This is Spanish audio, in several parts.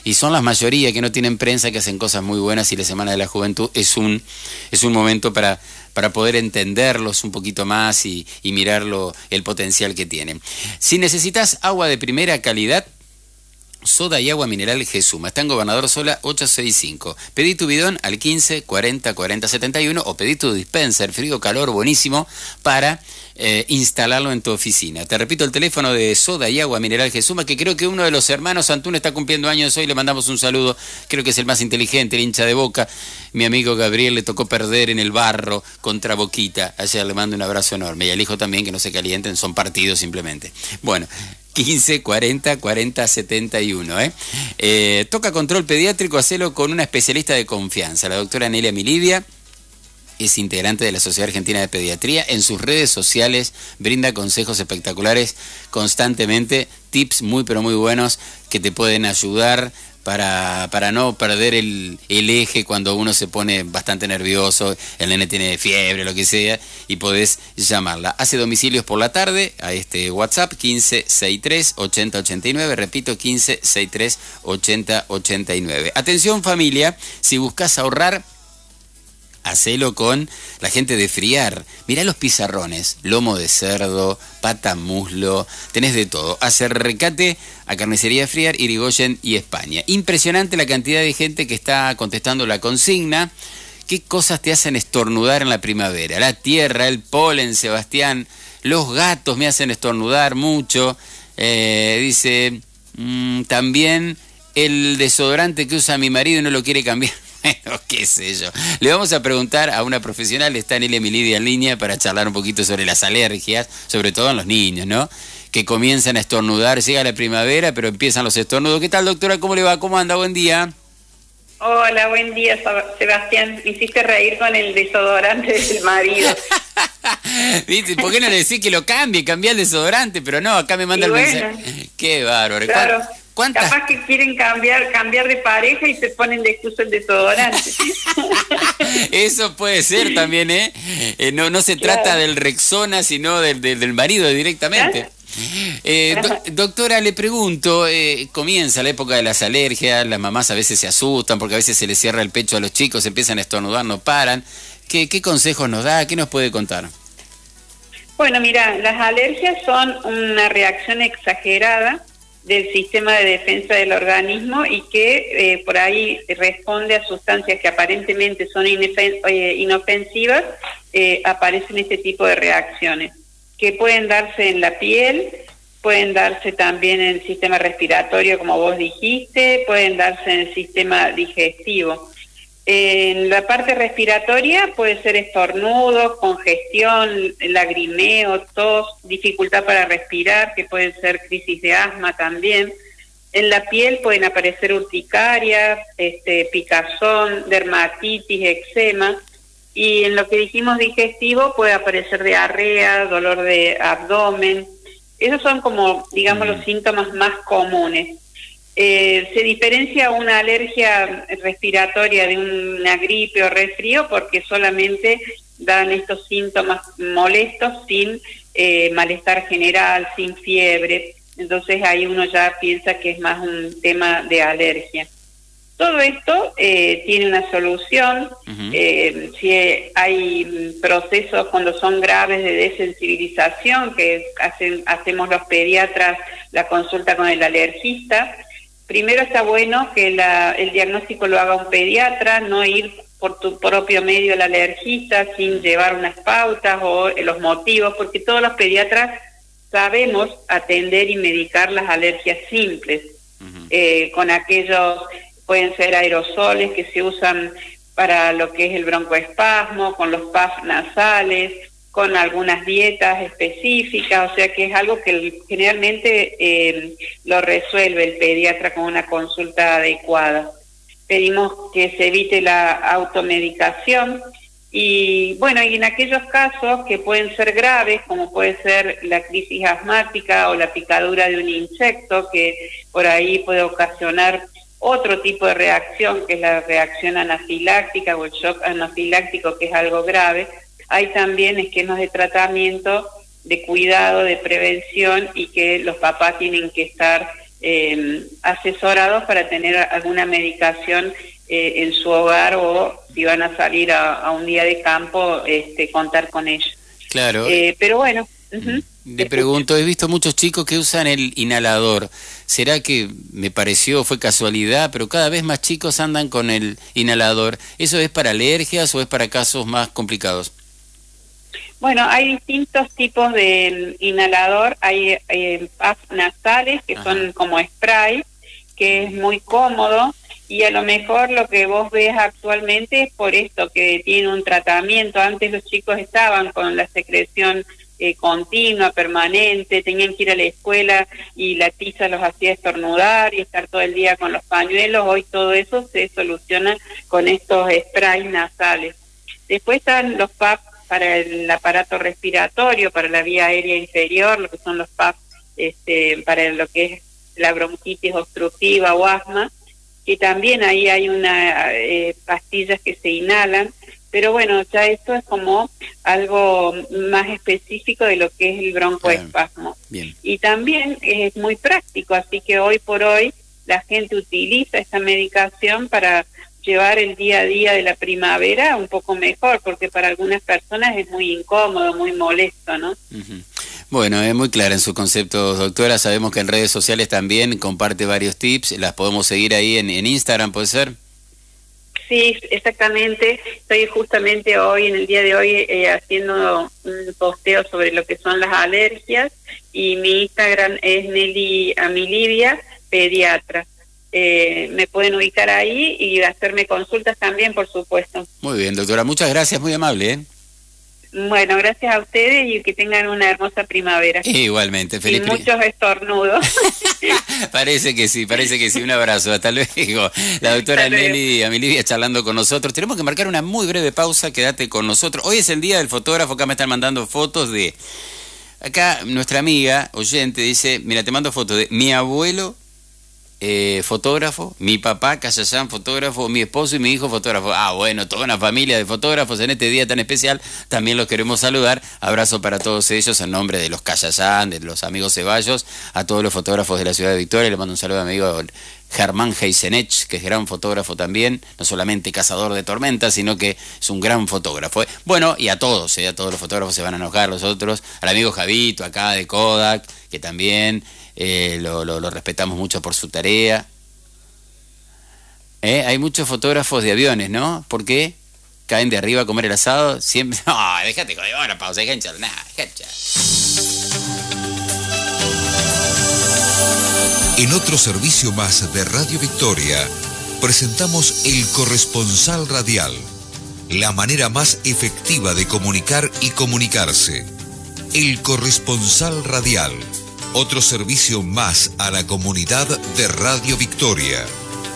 y son la mayoría que no tienen prensa, que hacen cosas muy buenas, y la Semana de la Juventud es un momento para poder entenderlos un poquito más y mirar el potencial que tienen. Si necesitas agua de primera calidad, soda y agua mineral Jesuma. Está en Gobernador Sola 865. Pedí tu bidón al 15 40 40 71 o pedí tu dispenser frío calor buenísimo para instalarlo en tu oficina. Te repito el teléfono de soda y agua mineral Jesuma, que creo que uno de los hermanos Antún está cumpliendo años hoy, le mandamos un saludo. Creo que es el más inteligente, el hincha de Boca. Mi amigo Gabriel le tocó perder en el barro contra Boquita. Ayer le mando un abrazo enorme. Y al hijo también, que no se calienten, son partidos simplemente. Bueno, 15 40 40 71. Toca control pediátrico, hacelo con una especialista de confianza, la doctora Nelia Milivia. Es integrante de la Sociedad Argentina de Pediatría. En sus redes sociales brinda consejos espectaculares constantemente, tips muy pero muy buenos que te pueden ayudar para no perder el eje cuando uno se pone bastante nervioso, el nene tiene fiebre, lo que sea, y podés llamarla. Hace domicilios por la tarde a este WhatsApp 1563 8089, repito, 1563 8089. Atención familia, si buscas ahorrar, hacelo con la gente de Friar. Mirá los pizarrones, lomo de cerdo, pata muslo, tenés de todo. Acercate a Carnicería Friar, Irigoyen y España. Impresionante la cantidad de gente que está contestando la consigna. ¿Qué cosas te hacen estornudar en la primavera? La tierra, el polen, Sebastián. Los gatos me hacen estornudar mucho. Dice, también el desodorante que usa mi marido y no lo quiere cambiar. Bueno, qué sé yo. Le vamos a preguntar a una profesional, está Nelia Milivia en línea, para charlar un poquito sobre las alergias, sobre todo en los niños, ¿no? Que comienzan a estornudar, llega la primavera, pero empiezan los estornudos. ¿Qué tal, doctora? ¿Cómo le va? ¿Cómo anda? Buen día. Hola, buen día, Sebastián. Me hiciste reír con el desodorante del marido. ¿Viste? ¿Por qué no le decís que lo cambie? Cambia el desodorante, pero no, acá me manda el mensaje. Qué bárbaro. Claro. ¿Cuántas? Capaz que quieren cambiar de pareja y se ponen de excusa el desodorante. Eso puede ser también, ¿eh? No se trata del Rexona, sino del marido directamente. Doctora, le pregunto, comienza la época de las alergias, las mamás a veces se asustan porque a veces se les cierra el pecho a los chicos, empiezan a estornudar, no paran. ¿Qué consejos nos da? ¿Qué nos puede contar? Bueno, mira, las alergias son una reacción exagerada del sistema de defensa del organismo y que por ahí responde a sustancias que aparentemente son inofensivas, aparecen este tipo de reacciones, que pueden darse en la piel, pueden darse también en el sistema respiratorio, como vos dijiste, pueden darse en el sistema digestivo. En la parte respiratoria puede ser estornudos, congestión, lagrimeo, tos, dificultad para respirar, que pueden ser crisis de asma también. En la piel pueden aparecer urticaria, picazón, dermatitis, eczema. Y en lo que dijimos digestivo puede aparecer diarrea, dolor de abdomen. Esos son como, digamos, los síntomas más comunes. Se diferencia una alergia respiratoria de una gripe o resfrío porque solamente dan estos síntomas molestos sin malestar general, sin fiebre. Entonces ahí uno ya piensa que es más un tema de alergia. Todo esto tiene una solución. Si hay procesos cuando son graves de desensibilización que hacemos los pediatras, la consulta con el alergista. Primero está bueno que el diagnóstico lo haga un pediatra, no ir por tu propio medio al alergista sin llevar unas pautas o los motivos, porque todos los pediatras sabemos atender y medicar las alergias simples, con aquellos, pueden ser aerosoles que se usan para lo que es el broncoespasmo, con los PAF nasales, con algunas dietas específicas, o sea que es algo que generalmente lo resuelve el pediatra con una consulta adecuada. Pedimos que se evite la automedicación y bueno, y en aquellos casos que pueden ser graves, como puede ser la crisis asmática o la picadura de un insecto, que por ahí puede ocasionar otro tipo de reacción, que es la reacción anafiláctica o el shock anafiláctico, que es algo grave. Hay también esquemas de tratamiento, de cuidado, de prevención y que los papás tienen que estar asesorados para tener alguna medicación en su hogar, o si van a salir a un día de campo, contar con ello. Claro. Pero bueno. Le pregunto, he visto muchos chicos que usan el inhalador. ¿Será que me pareció, fue casualidad, pero cada vez más chicos andan con el inhalador? ¿Eso es para alergias o es para casos más complicados? Bueno, hay distintos tipos de inhalador. Hay puffs nasales, que son como spray, que es muy cómodo, y a lo mejor lo que vos ves actualmente es por esto, que tiene un tratamiento. Antes los chicos estaban con la secreción continua, permanente, tenían que ir a la escuela y la tiza los hacía estornudar y estar todo el día con los pañuelos. Hoy todo eso se soluciona con estos sprays nasales. Después están los PAP para el aparato respiratorio, para la vía aérea inferior, lo que son los PAP para lo que es la bronquitis obstructiva o asma, que también ahí hay pastillas que se inhalan. Pero bueno, ya esto es como algo más específico de lo que es el broncoespasmo. Bien. Y también es muy práctico, así que hoy por hoy la gente utiliza esta medicación para llevar el día a día de la primavera un poco mejor, porque para algunas personas es muy incómodo, muy molesto, ¿no? Bueno, es muy clara en sus conceptos, doctora. Sabemos que en redes sociales también comparte varios tips. Las podemos seguir ahí en Instagram, ¿puede ser? Sí, exactamente. Estoy justamente hoy, en el día de hoy, haciendo un posteo sobre lo que son las alergias, y mi Instagram es Nelly Amilivia, pediatra. Me pueden ubicar ahí y hacerme consultas también, por supuesto. Muy bien, doctora. Muchas gracias, muy amable, Bueno, gracias a ustedes y que tengan una hermosa primavera. Igualmente, feliz. Y muchos estornudos. Parece que sí. Un abrazo, hasta luego. La doctora Nelly Amilivia charlando con nosotros. Tenemos que marcar una muy breve pausa, quédate con nosotros. Hoy es el día del fotógrafo, acá me están mandando fotos de... Acá nuestra amiga oyente dice, mira, te mando fotos de mi abuelo, fotógrafo, mi papá, Cayayán, fotógrafo, mi esposo y mi hijo, fotógrafo. Bueno, toda una familia de fotógrafos en este día tan especial. También los queremos saludar. Abrazo para todos ellos en nombre de los Cayayán, de los amigos Ceballos, a todos los fotógrafos de la ciudad de Victoria. Le mando un saludo a mi amigo Germán Heisenech, que es gran fotógrafo también, no solamente cazador de tormentas, sino que es un gran fotógrafo. Bueno, y a todos los fotógrafos se van a enojar, los otros, al amigo Javito acá de Kodak, que también... lo respetamos mucho por su tarea. Hay muchos fotógrafos de aviones, ¿no? ¿Por qué? Caen de arriba a comer el asado. Siempre. No, déjate con ahora, pausa, déjate. En otro servicio más de Radio Victoria, presentamos El Corresponsal Radial, la manera más efectiva de comunicar y comunicarse. El Corresponsal Radial. Otro servicio más a la comunidad de Radio Victoria.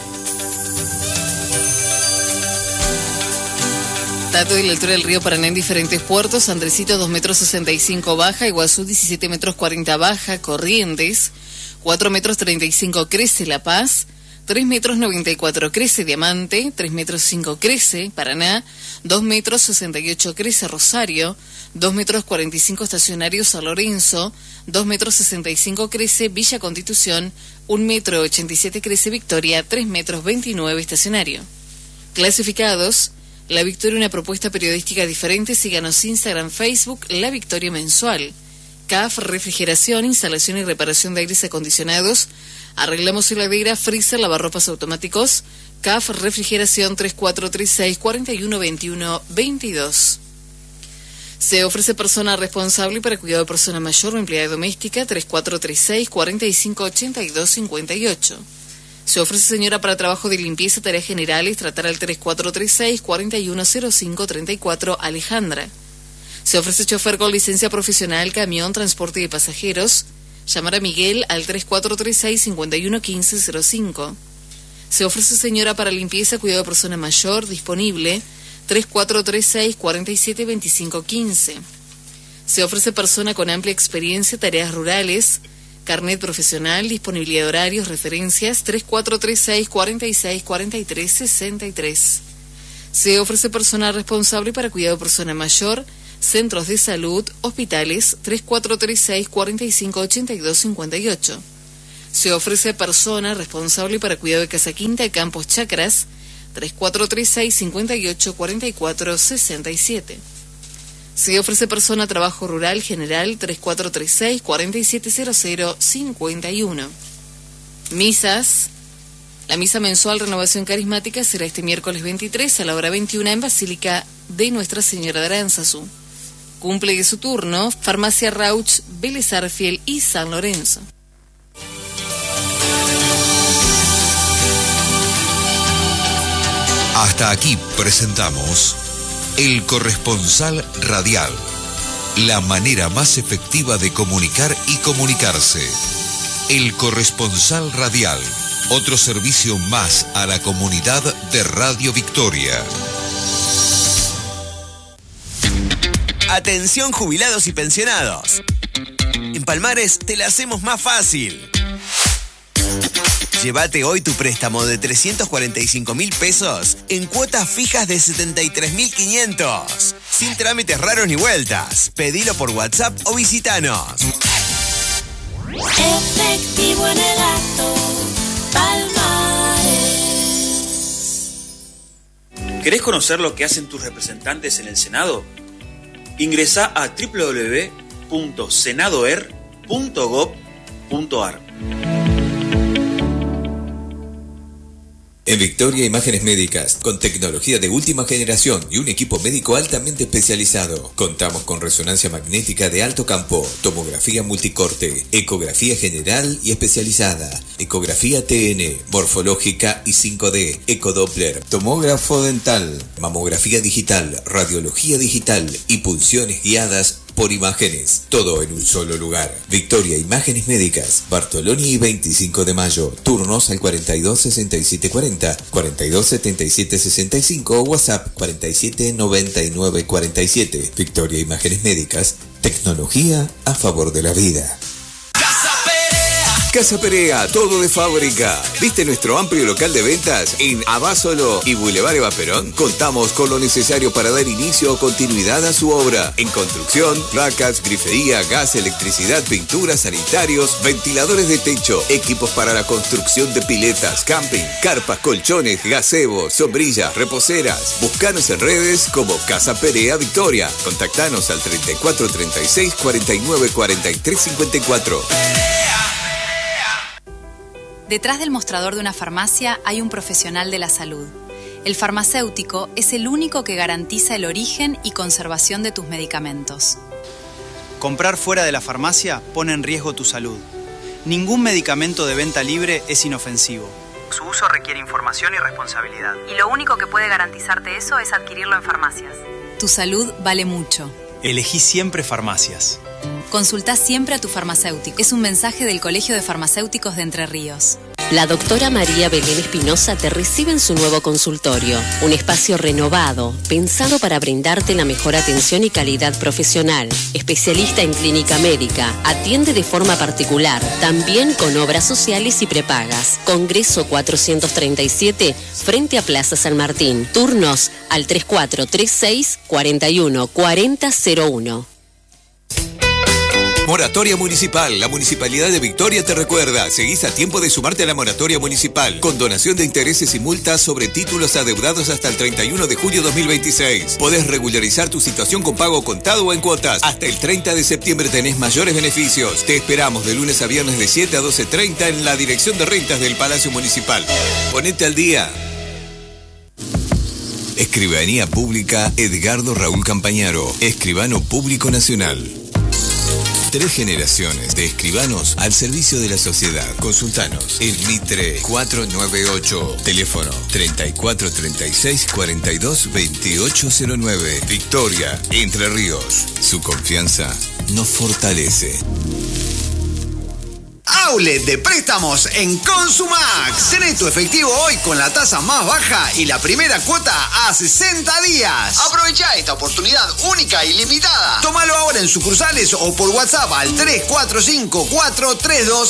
Dato de la altura del río Paraná en diferentes puertos: Andresito 2,65 metros baja, Iguazú 17,40 metros baja, Corrientes 4,35 metros crece La Paz, 3,94 metros crece Diamante, 3,05 metros crece Paraná, 2,68 metros crece Rosario, 2,45 metros estacionario San Lorenzo, 2,65 metros crece Villa Constitución, 1,87 metros crece Victoria, 3,29 metros estacionario. Clasificados: La Victoria, una propuesta periodística diferente. Síganos Instagram, Facebook, La Victoria Mensual. CAF Refrigeración, instalación y reparación de aires acondicionados. Arreglamos heladera, freezer, lavarropas automáticos. CAF Refrigeración 3436 4121 22. Se ofrece persona responsable para cuidado de persona mayor o empleada doméstica 3436 4582 58. Se ofrece señora para trabajo de limpieza, tareas generales, tratar al 3436 4105 34 Alejandra. Se ofrece chofer con licencia profesional, camión, transporte de pasajeros. Llamar a Miguel al 3436 5115 05. Se ofrece señora para limpieza, cuidado de persona mayor, disponible 3436 47 25 15. Se ofrece persona con amplia experiencia, tareas rurales, carnet profesional, disponibilidad de horarios, referencias 3436 46 43 63. Se ofrece persona responsable para cuidado de persona mayor, centros de salud, hospitales 3436 45 82 58. Se ofrece persona responsable para cuidado de Casa Quinta, Campos Chacras, 3436-5844-67. Se ofrece persona trabajo rural general 3436-4700-51. Misas. La misa mensual Renovación Carismática será este miércoles 23 a la hora 21 en Basílica de Nuestra Señora de Aranzazú. Cumple su turno Farmacia Rauch, Vélez Arfiel y San Lorenzo. Hasta aquí presentamos El Corresponsal Radial, la manera más efectiva de comunicar y comunicarse. El Corresponsal Radial, otro servicio más a la comunidad de Radio Victoria. Atención jubilados y pensionados. En Palmares te la hacemos más fácil. Llévate hoy tu préstamo de 345.000 pesos en cuotas fijas de 73.500. Sin trámites raros ni vueltas. Pedilo por WhatsApp o visítanos. Efectivo en el acto, Palmares. ¿Querés conocer lo que hacen tus representantes en el Senado? Ingresá a www.senadoer.gov.ar. En Victoria Imágenes Médicas, con tecnología de última generación y un equipo médico altamente especializado. Contamos con resonancia magnética de alto campo, tomografía multicorte, ecografía general y especializada, ecografía TN, morfológica y 5D, ecodoppler, tomógrafo dental, mamografía digital, radiología digital y punciones guiadas por imágenes, todo en un solo lugar. Victoria Imágenes Médicas, Bartoloni y 25 de Mayo, turnos al 426740, 427765 o WhatsApp 479947. Victoria Imágenes Médicas, tecnología a favor de la vida. Casa Perea, todo de fábrica. ¿Viste nuestro amplio local de ventas en Abasolo y Boulevard Eva Perón? Contamos con lo necesario para dar inicio o continuidad a su obra. En construcción, placas, grifería, gas, electricidad, pintura, sanitarios, ventiladores de techo, equipos para la construcción de piletas, camping, carpas, colchones, gazebos, sombrillas, reposeras. Búscanos en redes como Casa Perea Victoria. Contactanos al 3436 49 43 54. Detrás del mostrador de una farmacia hay un profesional de la salud. El farmacéutico es el único que garantiza el origen y conservación de tus medicamentos. Comprar fuera de la farmacia pone en riesgo tu salud. Ningún medicamento de venta libre es inofensivo. Su uso requiere información y responsabilidad. Y lo único que puede garantizarte eso es adquirirlo en farmacias. Tu salud vale mucho. Elegí siempre farmacias. Consultá siempre a tu farmacéutico. Es un mensaje del Colegio de Farmacéuticos de Entre Ríos. La doctora María Belén Espinosa te recibe en su nuevo consultorio, un espacio renovado, pensado para brindarte la mejor atención y calidad profesional. Especialista en clínica médica, atiende de forma particular, también con obras sociales y prepagas. Congreso 437, frente a Plaza San Martín. Turnos al 3436 41 4001. Moratoria Municipal. La Municipalidad de Victoria te recuerda. Seguís a tiempo de sumarte a la moratoria municipal. Con donación de intereses y multas sobre títulos adeudados hasta el 31 de julio 2026. Podés regularizar tu situación con pago contado o en cuotas. Hasta el 30 de septiembre tenés mayores beneficios. Te esperamos de lunes a viernes de 7 a 12:30 en la Dirección de Rentas del Palacio Municipal. Ponete al día. Escribanía Pública Edgardo Raúl Campañaro. Escribano Público Nacional. 3 generaciones de escribanos al servicio de la sociedad. Consultanos en Mitre 498, teléfono 3436 42 2809. Victoria, Entre Ríos. Su confianza nos fortalece. Outlet de préstamos en Consumax. Tenés tu efectivo hoy con la tasa más baja y la primera cuota a 60 días. Aprovecha esta oportunidad única y limitada. Tómalo ahora en sucursales o por WhatsApp al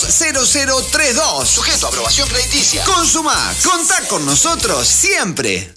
345-432-0032. Sujeto a aprobación crediticia. Consumax. Contá con nosotros siempre.